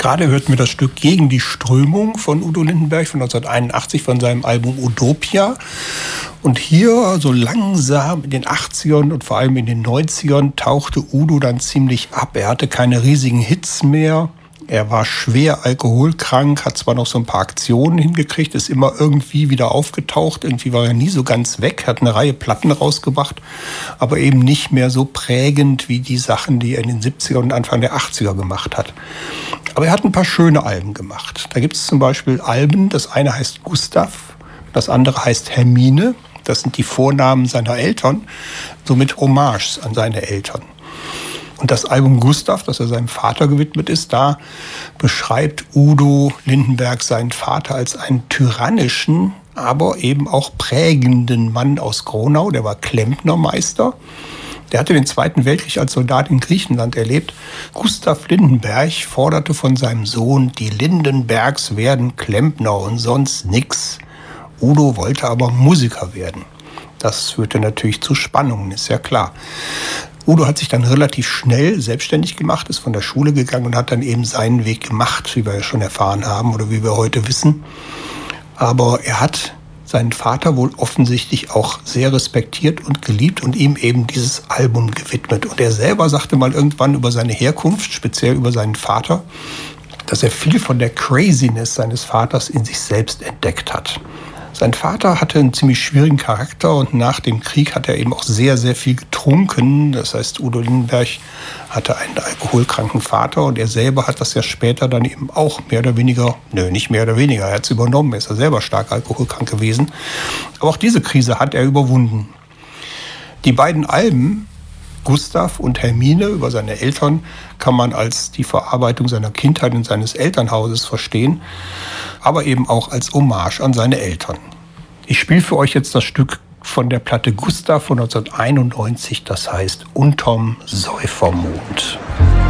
Gerade hörten wir das Stück Gegen die Strömung von Udo Lindenberg von 1981 von seinem Album Utopia. Und hier so langsam in den 80ern und vor allem in den 90ern tauchte Udo dann ziemlich ab. Er hatte keine riesigen Hits mehr. Er war schwer alkoholkrank, hat zwar noch so ein paar Aktionen hingekriegt, ist immer irgendwie wieder aufgetaucht. Irgendwie war er nie so ganz weg, hat eine Reihe Platten rausgebracht, aber eben nicht mehr so prägend wie die Sachen, die er in den 70er und Anfang der 80er gemacht hat. Aber er hat ein paar schöne Alben gemacht. Da gibt es zum Beispiel Alben, das eine heißt Gustav, das andere heißt Hermine. Das sind die Vornamen seiner Eltern, somit Hommages an seine Eltern. Und das Album Gustav, das er seinem Vater gewidmet ist, da beschreibt Udo Lindenberg seinen Vater als einen tyrannischen, aber eben auch prägenden Mann aus Gronau. Der war Klempnermeister. Der hatte den Zweiten Weltkrieg als Soldat in Griechenland erlebt. Gustav Lindenberg forderte von seinem Sohn, die Lindenbergs werden Klempner und sonst nix. Udo wollte aber Musiker werden. Das führte natürlich zu Spannungen, ist ja klar. Udo hat sich dann relativ schnell selbstständig gemacht, ist von der Schule gegangen und hat dann eben seinen Weg gemacht, wie wir ja schon erfahren haben oder wie wir heute wissen. Aber er hat seinen Vater wohl offensichtlich auch sehr respektiert und geliebt und ihm eben dieses Album gewidmet. Und er selber sagte mal irgendwann über seine Herkunft, speziell über seinen Vater, dass er viel von der Craziness seines Vaters in sich selbst entdeckt hat. Sein Vater hatte einen ziemlich schwierigen Charakter und nach dem Krieg hat er eben auch sehr, sehr viel getrunken. Das heißt, Udo Lindenberg hatte einen alkoholkranken Vater und er selber hat das ja später dann eben auch mehr oder weniger, nicht mehr oder weniger, er hat es übernommen, er ist ja selber stark alkoholkrank gewesen. Aber auch diese Krise hat er überwunden. Die beiden Alben, Gustav und Hermine über seine Eltern, kann man als die Verarbeitung seiner Kindheit und seines Elternhauses verstehen, aber eben auch als Hommage an seine Eltern. Ich spiele für euch jetzt das Stück von der Platte Gustav von 1991, das heißt Unterm Säufermond.